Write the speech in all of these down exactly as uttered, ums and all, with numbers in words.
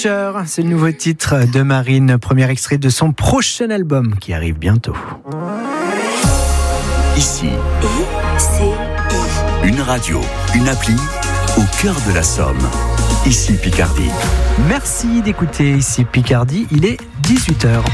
Future, c'est le nouveau titre de Marine, premier extrait de son prochain album qui arrive bientôt. Ici, I C I. une radio, une appli au cœur de la Somme. Ici Picardie. Merci d'écouter Ici Picardie, il est dix-huit heures.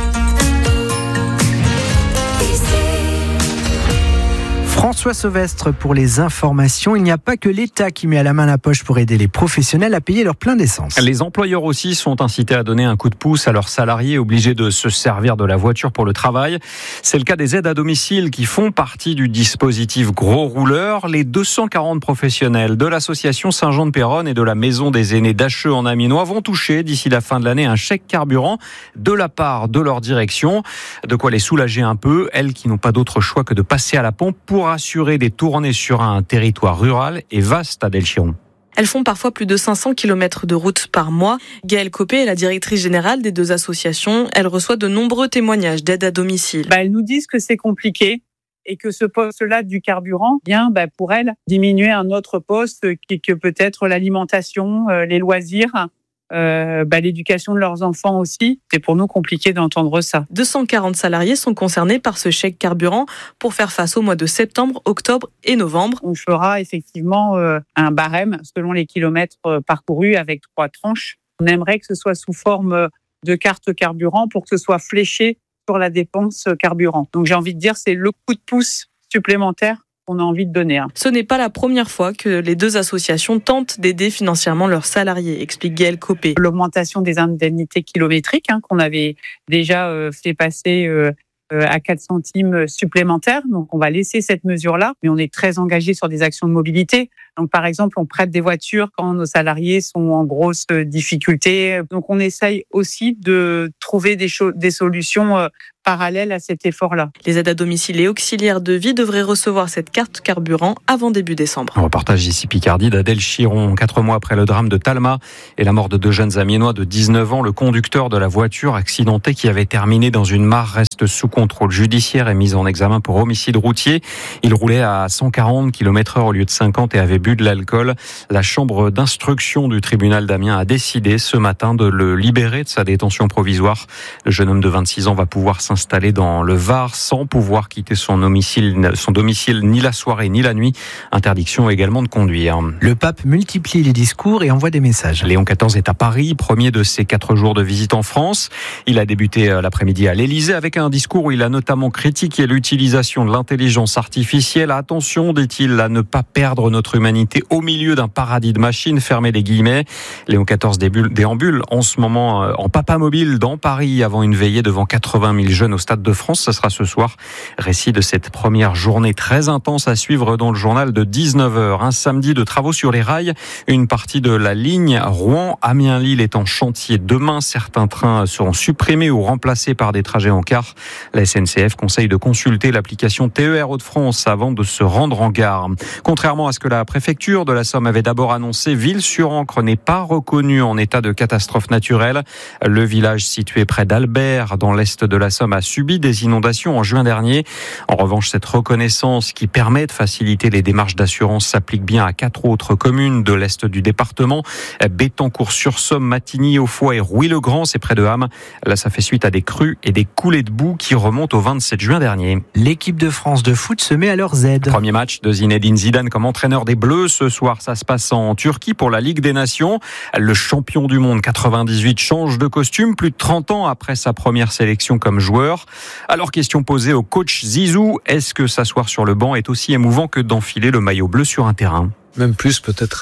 François Sauvestre pour les informations. Il n'y a pas que l'État qui met à la main la poche pour aider les professionnels à payer leur plein d'essence. Les employeurs aussi sont incités à donner un coup de pouce à leurs salariés obligés de se servir de la voiture pour le travail. C'est le cas des aides à domicile qui font partie du dispositif Gros Rouleur. Les deux cent quarante professionnels de l'association Saint-Jean-de-Péronne et de la Maison des Aînés d'Acheux en Aminois vont toucher d'ici la fin de l'année un chèque carburant de la part de leur direction. De quoi les soulager un peu, elles qui n'ont pas d'autre choix que de passer à la pompe pour assurer des tournées sur un territoire rural et vaste à Delchiron. Elles font parfois plus de cinq cents kilomètres de route par mois. Gaëlle Copé est la directrice générale des deux associations. Elle reçoit de nombreux témoignages d'aide à domicile. Bah, elles nous disent que c'est compliqué et que ce poste-là du carburant, bien, bah, pour elles, diminuer un autre poste qui que peut-être l'alimentation, euh, les loisirs, Euh, bah, l'éducation de leurs enfants aussi. C'est pour nous compliqué d'entendre ça. deux cent quarante salariés sont concernés par ce chèque carburant pour faire face au mois de septembre, octobre et novembre. On fera effectivement euh, un barème selon les kilomètres parcourus avec trois tranches. On aimerait que ce soit sous forme de carte carburant pour que ce soit fléché sur la dépense carburant. Donc j'ai envie de dire c'est le coup de pouce supplémentaire qu'on a envie de donner. Ce n'est pas la première fois que les deux associations tentent d'aider financièrement leurs salariés, explique Gaëlle Copé. L'augmentation des indemnités kilométriques hein, qu'on avait déjà euh, fait passer euh, euh, à quatre centimes supplémentaires. Donc on va laisser cette mesure-là, mais on est très engagé sur des actions de mobilité. Donc par exemple, on prête des voitures quand nos salariés sont en grosse difficulté. Donc on essaye aussi de trouver des, cho- des solutions euh, parallèle à cet effort-là. Les aides à domicile et auxiliaires de vie devraient recevoir cette carte carburant avant début décembre. Un reportage ici Picardie d'Adèle Chiron. Quatre mois après le drame de Talma et la mort de deux jeunes amiénois de dix-neuf ans, le conducteur de la voiture accidentée qui avait terminé dans une mare reste sous contrôle judiciaire et mis en examen pour homicide routier. Il roulait à cent quarante kilomètres heure au lieu de cinquante et avait bu de l'alcool. La chambre d'instruction du tribunal d'Amiens a décidé ce matin de le libérer de sa détention provisoire. Le jeune homme de vingt-six ans va pouvoir s'installer installé dans le Var sans pouvoir quitter son domicile, son domicile ni la soirée ni la nuit. Interdiction également de conduire. Le pape multiplie les discours et envoie des messages. Léon quatorze est à Paris, premier de ses quatre jours de visite en France. Il a débuté l'après-midi à l'Élysée avec un discours où il a notamment critiqué l'utilisation de l'intelligence artificielle. Attention, dit-il, à ne pas perdre notre humanité au milieu d'un paradis de machines, fermez les guillemets. Léon quatorze déambule en ce moment en papamobile dans Paris avant une veillée devant quatre-vingt mille jeunes au Stade de France. Ce sera ce soir. Récit de cette première journée très intense à suivre dans le journal de dix-neuf heures. Un samedi de travaux sur les rails. Une partie de la ligne Rouen-Amiens-Lille est en chantier. Demain, certains trains seront supprimés ou remplacés par des trajets en car. La S N C F conseille de consulter l'application T E R Hauts-de-France avant de se rendre en gare. Contrairement à ce que la préfecture de la Somme avait d'abord annoncé, Ville-sur-Ancre n'est pas reconnue en état de catastrophe naturelle. Le village situé près d'Albert, dans l'est de la Somme, a subi des inondations en juin dernier. En revanche, cette reconnaissance qui permet de faciliter les démarches d'assurance s'applique bien à quatre autres communes de l'est du département. Bettencourt-sur-Somme, Matigny, Auffoy et Rouy-le-Grand, c'est près de Ham. Là, ça fait suite à des crues et des coulées de boue qui remontent au vingt-sept juin dernier. L'équipe de France de foot se met à leurs aides. Premier match de Zinedine Zidane comme entraîneur des Bleus. Ce soir, ça se passe en Turquie pour la Ligue des Nations. Le champion du monde quatre-vingt-dix-huit change de costume plus de trente ans après sa première sélection comme joueur. Alors, question posée au coach Zizou, est-ce que s'asseoir sur le banc est aussi émouvant que d'enfiler le maillot bleu sur un terrain ? Même plus peut-être.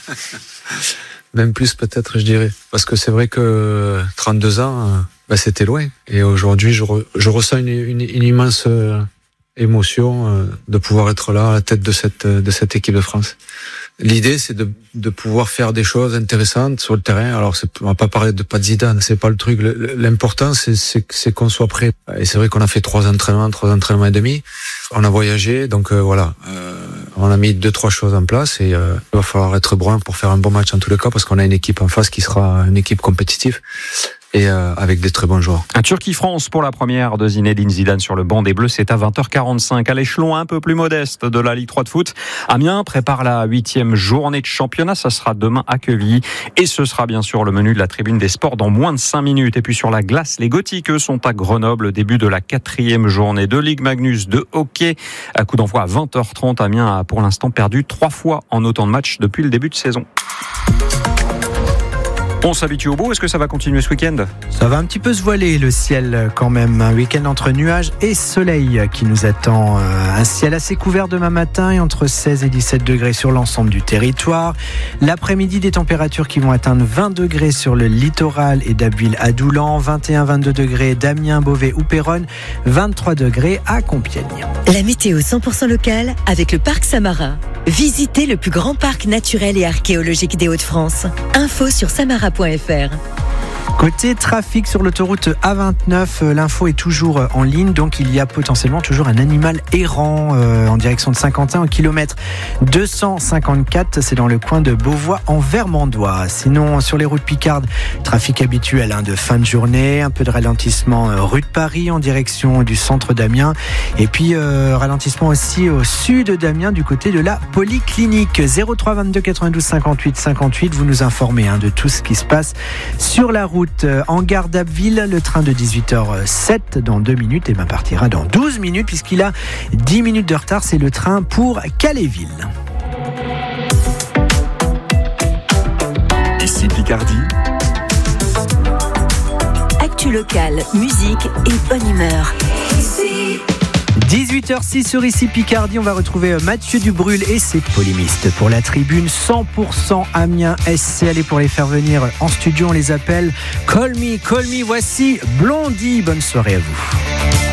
Même plus peut-être, je dirais. Parce que c'est vrai que trente-deux ans, bah, c'était loin. Et aujourd'hui, je, re, je ressens une, une, une immense émotion de pouvoir être là à la tête de cette, de cette équipe de France. L'idée, c'est de, de pouvoir faire des choses intéressantes sur le terrain. Alors, c'est, on va pas parler de pas de Zidane, c'est pas le truc. L'important, c'est, c'est, c'est qu'on soit prêt. Et c'est vrai qu'on a fait trois entraînements, trois entraînements et demi. On a voyagé, donc euh, voilà. Euh, on a mis deux, trois choses en place et euh, il va falloir être brun pour faire un bon match en tous les cas parce qu'on a une équipe en face qui sera une équipe compétitive. et euh, avec des très bons joueurs. Un Turquie-France pour la première de Zinedine Zidane sur le banc des Bleus, c'est à vingt heures quarante-cinq. À l'échelon un peu plus modeste de la Ligue trois de foot, Amiens prépare la huitième journée de championnat. Ça sera demain à Quevilly et ce sera bien sûr le menu de la tribune des sports dans moins de cinq minutes. Et puis sur la glace, les Gothiques eux, sont à Grenoble, début de la quatrième journée de Ligue Magnus de hockey. À coup d'envoi à vingt heures trente, Amiens a pour l'instant perdu trois fois en autant de matchs depuis le début de saison. On s'habitue au beau, est-ce que ça va continuer ce week-end ? Ça va un petit peu se voiler le ciel quand même. Un week-end entre nuages et soleil qui nous attend. Un ciel assez couvert demain matin et entre seize et dix-sept degrés sur l'ensemble du territoire. L'après-midi, des températures qui vont atteindre vingt degrés sur le littoral et d'Abbeville à Doulan, vingt et un à vingt-deux degrés d'Amiens, Beauvais ou Péronne, vingt-trois degrés à Compiègne. La météo cent pour cent locale avec le parc Samara. Visitez le plus grand parc naturel et archéologique des Hauts-de-France. Info sur samara point f r. Côté trafic sur l'autoroute A vingt-neuf, l'info est toujours en ligne, donc il y a potentiellement toujours un animal errant euh, en direction de Saint-Quentin au kilomètre deux cent cinquante-quatre, c'est dans le coin de Beauvois en Vermandois. Sinon, sur les routes picardes, trafic habituel hein, de fin de journée, un peu de ralentissement euh, rue de Paris en direction du centre d'Amiens, et puis euh, ralentissement aussi au sud d'Amiens du côté de la Polyclinique. zéro trois vingt-deux quatre-vingt-douze cinquante-huit cinquante-huit, vous nous informez hein, de tout ce qui se passe sur la route. En gare d'Abbeville, le train de dix-huit heures sept dans deux minutes et ben partira dans douze minutes puisqu'il a dix minutes de retard. C'est le train pour Calais-Ville. Ici Picardie. Actu locale, musique et bonne humeur. Ici. dix-huit heures six sur Ici Picardie, on va retrouver Mathieu Dubrul et ses polémistes pour la tribune cent pour cent Amiens S C. Allez, pour les faire venir en studio, on les appelle Call Me, Call Me. Voici Blondie. Bonne soirée à vous.